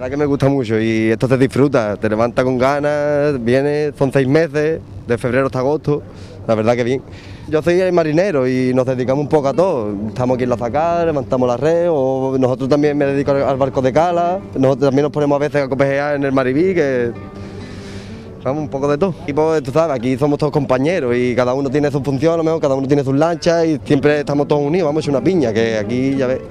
verdad que me gusta mucho y esto se disfruta, te levanta con ganas, viene, son 6 meses, de febrero hasta agosto, la verdad que bien. Yo soy el marinero y nos dedicamos un poco a todo, estamos aquí en la zacar, levantamos la red, o nosotros también me dedico al barco de cala, nosotros también nos ponemos a veces a copejear en el Maribí, que vamos un poco de todo. Y pues tú sabes, aquí somos todos compañeros y cada uno tiene su función, a lo mejor cada uno tiene sus lanchas y siempre estamos todos unidos, vamos a echar una piña, que aquí ya ves.